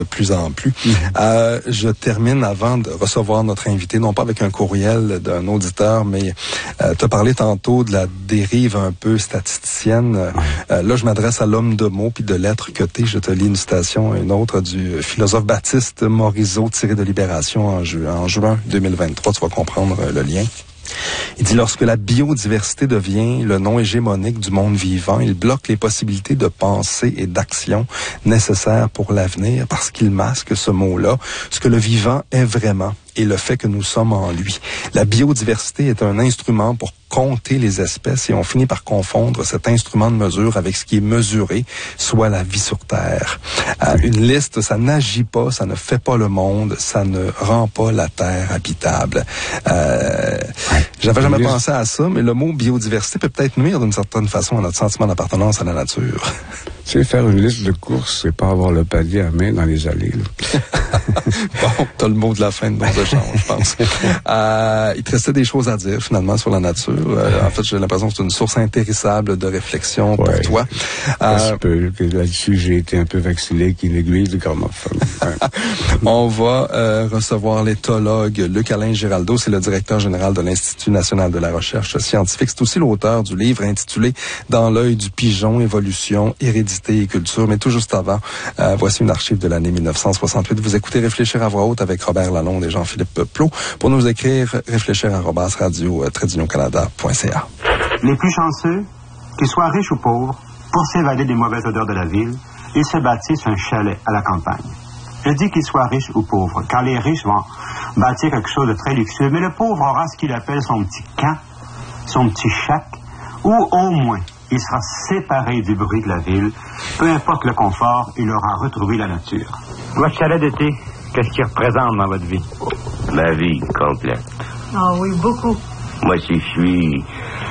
de plus en plus. Je termine avant de recevoir notre invité, non pas avec un courriel d'un auditeur, mais tu as parlé tantôt de la dérive un peu statisticienne. Là, je m'adresse à l'homme de mots puis de lettres que t'es. Je te lis une citation, une autre du philosophe Baptiste Morisot, tiré de Libération en juin 2023. Tu vas comprendre le lien. Il dit, lorsque la biodiversité devient le nom hégémonique du monde vivant, il bloque les possibilités de pensée et d'action nécessaires pour l'avenir parce qu'il masque ce mot-là, ce que le vivant est vraiment et le fait que nous sommes en lui. La biodiversité est un instrument pour compter les espèces et on finit par confondre cet instrument de mesure avec ce qui est mesuré, soit la vie sur Terre. Une liste, ça n'agit pas, ça ne fait pas le monde, ça ne rend pas la Terre habitable. J'avais jamais pensé à ça, mais le mot biodiversité peut peut-être nuire d'une certaine façon à notre sentiment d'appartenance à la nature. Tu sais, faire une liste de courses, c'est pas avoir le palier à main dans les allées. Bon, t'as le mot de la fin de nos échanges, je pense. Il te restait des choses à dire, finalement, sur la nature. En fait, j'ai l'impression que c'est une source intéressable de réflexion pour toi. Là-dessus, j'ai été un peu vacciné qu'une aiguille de gramophone. On va recevoir l'éthologue Luc-Alain Giraldeau. C'est le directeur général de l'Institut national de la recherche scientifique. C'est aussi l'auteur du livre intitulé « Dans l'œil du pigeon, évolution, hérédité et culture ». Mais tout juste avant, voici une archive de l'année 1968. Vous écoutez Réfléchir à voix haute avec Robert Lalonde et Jean-Philippe Plot. Pour nous écrire, réfléchir@radio-canada.ca. Les plus chanceux, qu'ils soient riches ou pauvres, pour s'évader des mauvaises odeurs de la ville, ils se bâtissent un chalet à la campagne. Je dis qu'ils soient riches ou pauvres, car les riches vont bâtir quelque chose de très luxueux, mais le pauvre aura ce qu'il appelle son petit camp, son petit shack, ou au moins, il sera séparé du bruit de la ville. Peu importe le confort, il aura retrouvé la nature. Votre chalet d'été, qu'est-ce qu'il représente dans votre vie? Ma vie complète. Ah oui, beaucoup. Moi, si je suis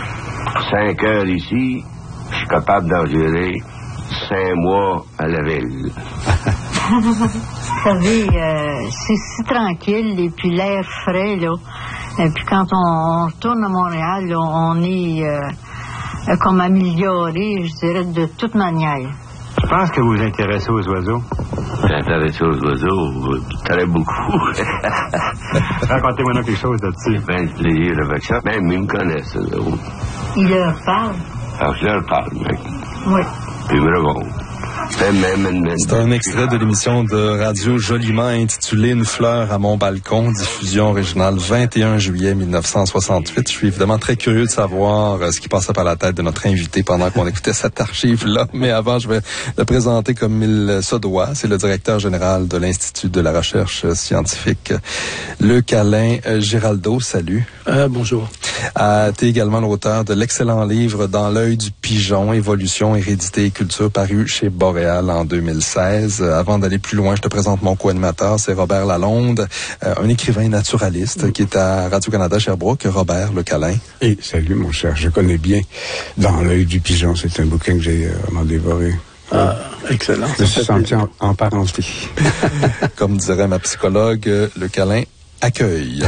5 heures ici, je suis capable d'en gérer 5 mois à la ville. Vous savez, c'est si tranquille et puis l'air frais, là. Et puis quand on retourne à Montréal, là, on est comme amélioré, je dirais, de toute manière. Je pense que vous vous intéressez aux oiseaux. J'intéresse aux oiseaux très beaucoup. Racontez-moi quelque chose de J'ai bien de plaisir avec ça. Même ils me connaissent, eux autres. Il leur parle. Alors, je leur parle, mec. Oui. Ils me répondent. C'est un extrait de l'émission de radio joliment intitulée « Une fleur à mon balcon », diffusion originale 21 juillet 1968. Je suis évidemment très curieux de savoir ce qui passait par la tête de notre invité pendant qu'on écoutait cette archive-là. Mais avant, je vais le présenter comme il se doit. C'est le directeur général de l'Institut de la recherche scientifique, Luc-Alain Giraldeau. Salut. Bonjour. Tu es également l'auteur de l'excellent livre « Dans l'œil du pigeon, évolution, hérédité et culture » paru chez Boréal en 2016. Avant d'aller plus loin, je te présente mon co-animateur, c'est Robert Lalonde, un écrivain naturaliste qui est à Radio-Canada Sherbrooke. Robert Luc-Alain. Et salut mon cher, je connais bien Dans l'œil du pigeon. C'est un bouquin que j'ai vraiment dévoré. Ah, excellent. Je me suis senti en parenté. Comme dirait ma psychologue, Luc-Alain accueille.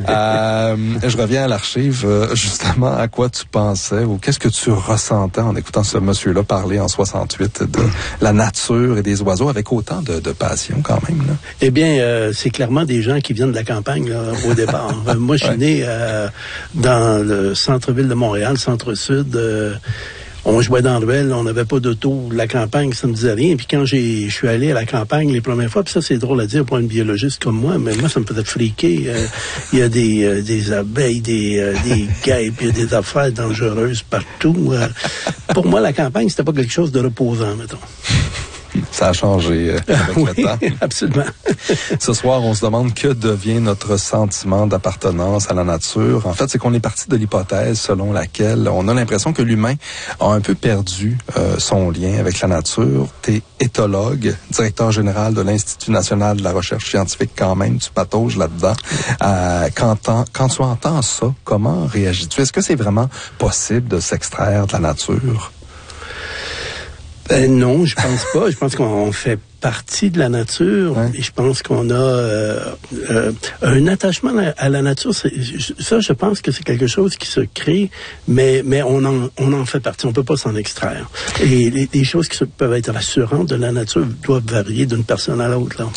Je reviens à l'archive. Justement, à quoi tu pensais ou qu'est-ce que tu ressentais en écoutant ce monsieur-là parler en 68 de la nature et des oiseaux avec autant de passion quand même, là? Eh bien, c'est clairement des gens qui viennent de la campagne là, au départ. Moi, je suis né dans le centre-ville de Montréal, centre-sud. On jouait dans le ruelle, on n'avait pas d'auto, la campagne, ça me disait rien. Puis quand je suis allé à la campagne les premières fois, puis ça c'est drôle à dire pour une biologiste comme moi, mais moi ça me faisait friquer. Il y a des abeilles, des guêpes, il y a des affaires dangereuses partout. Pour moi, la campagne, c'était pas quelque chose de reposant, mettons. Ça a changé avec oui, le temps. Absolument. Ce soir, on se demande que devient notre sentiment d'appartenance à la nature. En fait, c'est qu'on est parti de l'hypothèse selon laquelle on a l'impression que l'humain a un peu perdu son lien avec la nature. T'es éthologue, directeur général de l'Institut national de la recherche scientifique quand même. Tu patauges là-dedans. Quand tu entends ça, comment réagis-tu? Est-ce que c'est vraiment possible de s'extraire de la nature? Non, je pense pas. Je pense qu'on fait partie de la nature, et je pense qu'on a un attachement à la nature. Ça, je pense que c'est quelque chose qui se crée, mais on en fait partie. On peut pas s'en extraire. Et les choses qui peuvent être rassurantes de la nature doivent varier d'une personne à l'autre, là.